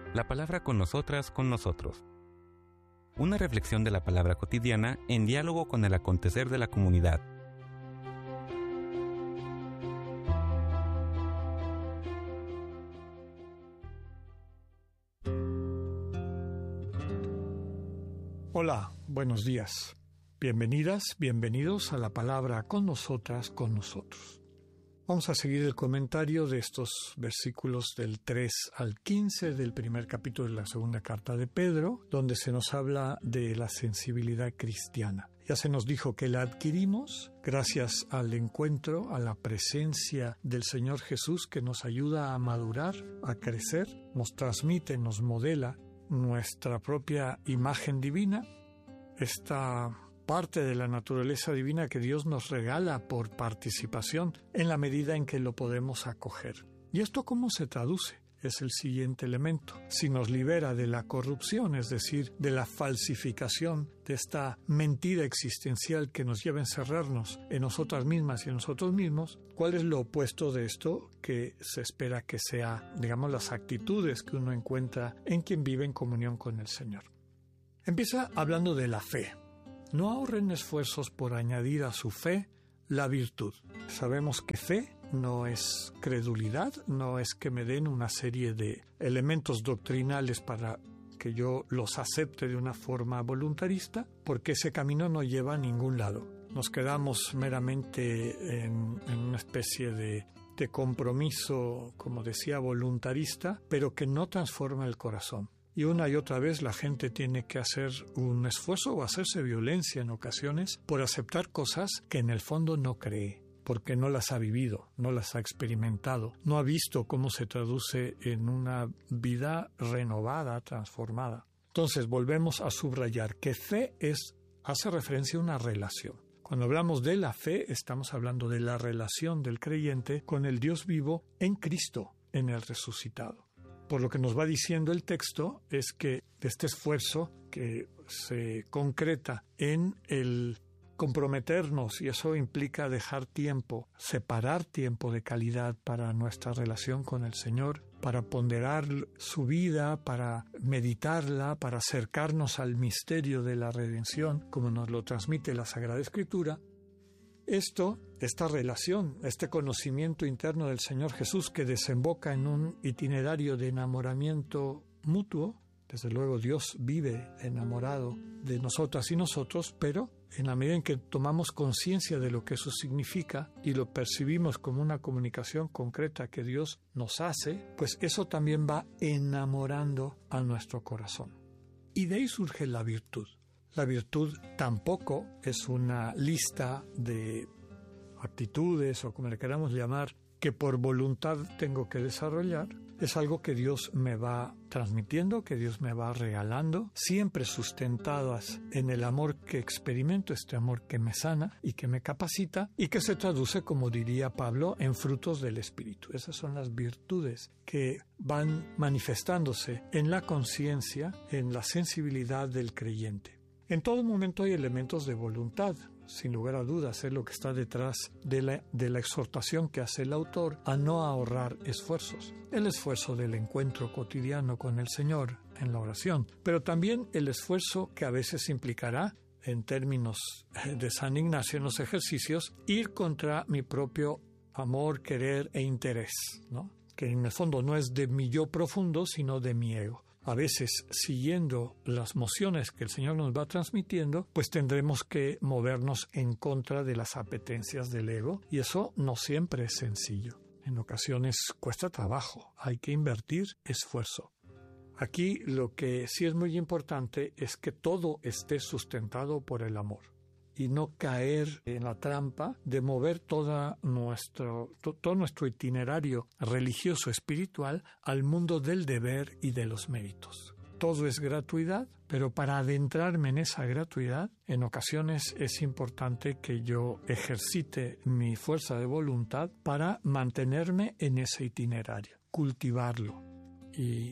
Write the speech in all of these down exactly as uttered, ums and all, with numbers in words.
La palabra con nosotras, con nosotros. Una reflexión de la palabra cotidiana en diálogo con el acontecer de la comunidad. Hola, buenos días. Bienvenidas, bienvenidos a la palabra con nosotras, con nosotros. Vamos a seguir el comentario de estos versículos del tres al quince del primer capítulo de la segunda carta de Pedro, donde se nos habla de la sensibilidad cristiana. Ya se nos dijo que la adquirimos gracias al encuentro, a la presencia del Señor Jesús, que nos ayuda a madurar, a crecer, nos transmite, nos modela nuestra propia imagen divina, esta parte de la naturaleza divina que Dios nos regala por participación en la medida en que lo podemos acoger. ¿Y esto cómo se traduce? Es el siguiente elemento. Si nos libera de la corrupción, es decir, de la falsificación, de esta mentira existencial que nos lleva a encerrarnos en nosotras mismas y en nosotros mismos, ¿cuál es lo opuesto de esto que se espera que sea, digamos, las actitudes que uno encuentra en quien vive en comunión con el Señor? Empieza hablando de la fe. No ahorren esfuerzos por añadir a su fe la virtud. Sabemos que fe no es credulidad, no es que me den una serie de elementos doctrinales para que yo los acepte de una forma voluntarista, porque ese camino no lleva a ningún lado. Nos quedamos meramente en, en una especie de, de compromiso, como decía, voluntarista, pero que no transforma el corazón. Y una y otra vez la gente tiene que hacer un esfuerzo o hacerse violencia en ocasiones por aceptar cosas que en el fondo no cree, porque no las ha vivido, no las ha experimentado, no ha visto cómo se traduce en una vida renovada, transformada. Entonces volvemos a subrayar que fe es, hace referencia a una relación. Cuando hablamos de la fe, estamos hablando de la relación del creyente con el Dios vivo en Cristo, en el resucitado. Por lo que nos va diciendo el texto es que este esfuerzo que se concreta en el comprometernos, y eso implica dejar tiempo, separar tiempo de calidad para nuestra relación con el Señor, para ponderar su vida, para meditarla, para acercarnos al misterio de la redención, como nos lo transmite la Sagrada Escritura. Esto, esta relación, este conocimiento interno del Señor Jesús que desemboca en un itinerario de enamoramiento mutuo, desde luego Dios vive enamorado de nosotras y nosotros, pero en la medida en que tomamos conciencia de lo que eso significa y lo percibimos como una comunicación concreta que Dios nos hace, pues eso también va enamorando a nuestro corazón. Y de ahí surge la virtud. La virtud tampoco es una lista de actitudes o como le queramos llamar que por voluntad tengo que desarrollar. Es algo que Dios me va transmitiendo, que Dios me va regalando, siempre sustentadas en el amor que experimento, este amor que me sana y que me capacita y que se traduce, como diría Pablo, en frutos del Espíritu. Esas son las virtudes que van manifestándose en la conciencia, en la sensibilidad del creyente. En todo momento hay elementos de voluntad, sin lugar a dudas, es lo que está detrás de la, de la exhortación que hace el autor a no ahorrar esfuerzos. El esfuerzo del encuentro cotidiano con el Señor en la oración, pero también el esfuerzo que a veces implicará, en términos de San Ignacio en los ejercicios, ir contra mi propio amor, querer e interés, ¿no? Que en el fondo no es de mi yo profundo, sino de mi ego. A veces, siguiendo las mociones que el Señor nos va transmitiendo, pues tendremos que movernos en contra de las apetencias del ego, y eso no siempre es sencillo. En ocasiones cuesta trabajo, hay que invertir esfuerzo. Aquí lo que sí es muy importante es que todo esté sustentado por el amor y no caer en la trampa de mover toda nuestro, to, todo nuestro itinerario religioso espiritual al mundo del deber y de los méritos. Todo es gratuidad, pero para adentrarme en esa gratuidad, en ocasiones es importante que yo ejercite mi fuerza de voluntad para mantenerme en ese itinerario, cultivarlo y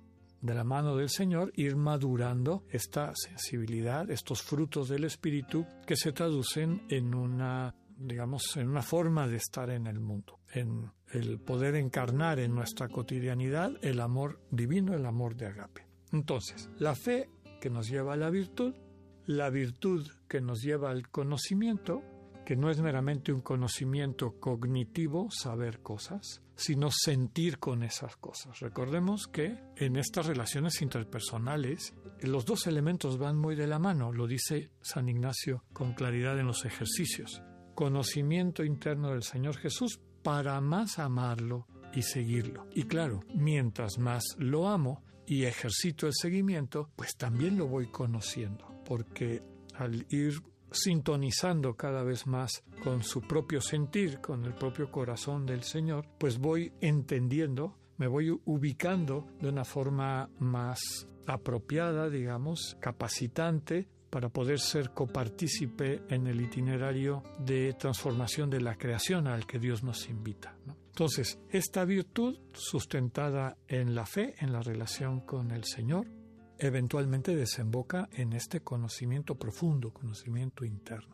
de la mano del Señor ir madurando esta sensibilidad, estos frutos del Espíritu que se traducen en una, digamos, en una forma de estar en el mundo, en el poder encarnar en nuestra cotidianidad el amor divino, el amor de agape. Entonces, la fe que nos lleva a la virtud, la virtud que nos lleva al conocimiento, que no es meramente un conocimiento cognitivo, saber cosas, sino sentir con esas cosas. Recordemos que en estas relaciones interpersonales los dos elementos van muy de la mano, lo dice San Ignacio con claridad en los ejercicios. Conocimiento interno del Señor Jesús para más amarlo y seguirlo. Y claro, mientras más lo amo y ejercito el seguimiento, pues también lo voy conociendo, porque al ir sintonizando cada vez más con su propio sentir, con el propio corazón del Señor, pues voy entendiendo, me voy ubicando de una forma más apropiada, digamos, capacitante, para poder ser copartícipe en el itinerario de transformación de la creación al que Dios nos invita, ¿no? Entonces, esta virtud sustentada en la fe, en la relación con el Señor, eventualmente desemboca en este conocimiento profundo, conocimiento interno.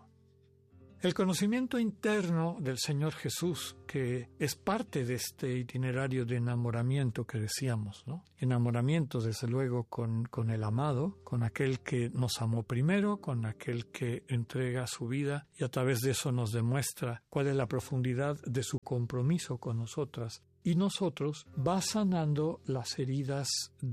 El conocimiento interno del Señor Jesús, que es parte de este itinerario de enamoramiento que decíamos, ¿no? Enamoramiento, desde luego, con, con el amado, con aquel que nos amó primero, con aquel que entrega su vida y a través de eso nos demuestra cuál es la profundidad de su compromiso con nosotras. Y nosotros va sanando las heridas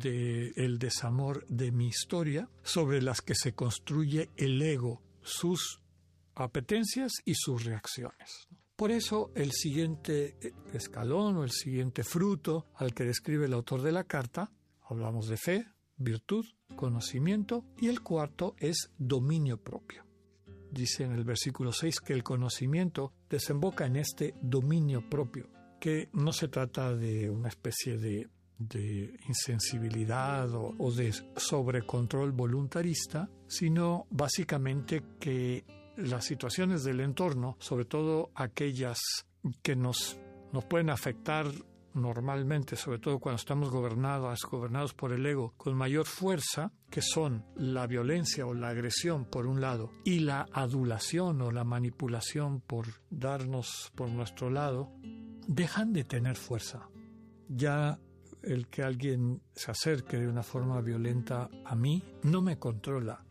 del desamor de mi historia, sobre las que se construye el ego, sus apetencias y sus reacciones. Por eso el siguiente escalón o el siguiente fruto al que describe el autor de la carta, hablamos de fe, virtud, conocimiento, y el cuarto es dominio propio. Dice en el versículo seis que el conocimiento desemboca en este dominio propio, que no se trata de una especie de, de insensibilidad o, o de sobrecontrol voluntarista, sino básicamente que las situaciones del entorno, sobre todo aquellas que nos, nos pueden afectar normalmente, sobre todo cuando estamos gobernados, gobernados por el ego, con mayor fuerza, que son la violencia o la agresión por un lado y la adulación o la manipulación por darnos por nuestro lado, dejan de tener fuerza. Ya el que alguien se acerque de una forma violenta a mí no me controla.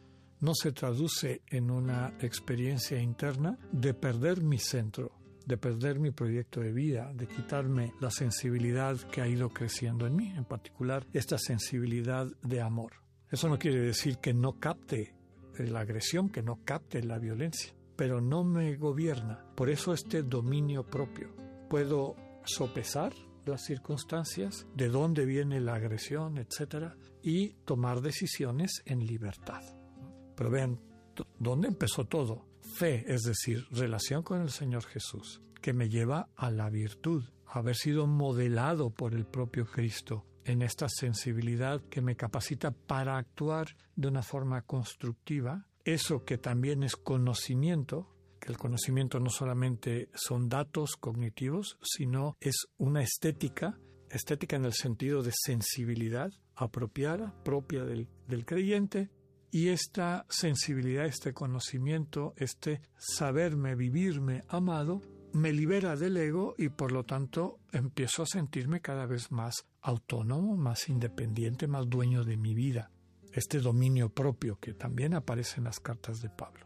No se traduce en una experiencia interna de perder mi centro, de perder mi proyecto de vida, de quitarme la sensibilidad que ha ido creciendo en mí, en particular esta sensibilidad de amor. Eso no quiere decir que no capte la agresión, que no capte la violencia, pero no me gobierna. Por eso este dominio propio. Puedo sopesar las circunstancias, de dónde viene la agresión, etcétera, y tomar decisiones en libertad. Pero vean, ¿dónde empezó todo? Fe, es decir, relación con el Señor Jesús, que me lleva a la virtud, a haber sido modelado por el propio Cristo en esta sensibilidad que me capacita para actuar de una forma constructiva. Eso que también es conocimiento, que el conocimiento no solamente son datos cognitivos, sino es una estética, estética en el sentido de sensibilidad apropiada, propia del, del creyente. Y esta sensibilidad, este conocimiento, este saberme, vivirme amado, me libera del ego y por lo tanto empiezo a sentirme cada vez más autónomo, más independiente, más dueño de mi vida. Este dominio propio que también aparece en las cartas de Pablo.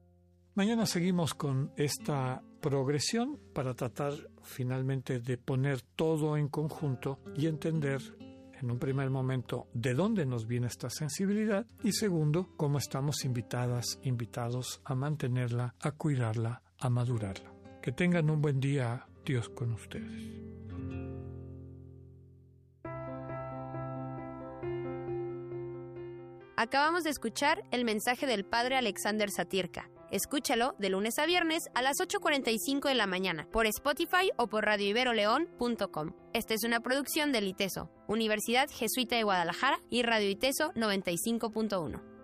Mañana seguimos con esta progresión para tratar finalmente de poner todo en conjunto y entender en un primer momento, ¿de dónde nos viene esta sensibilidad? Y segundo, ¿cómo estamos invitadas, invitados a mantenerla, a cuidarla, a madurarla? Que tengan un buen día, Dios con ustedes. Acabamos de escuchar el mensaje del Padre Alexander Satirka. Escúchalo de lunes a viernes a las ocho cuarenta y cinco de la mañana por Spotify o por radio ibero león punto com. Esta es una producción del ITESO, Universidad Jesuita de Guadalajara y Radio ITESO noventa y cinco punto uno.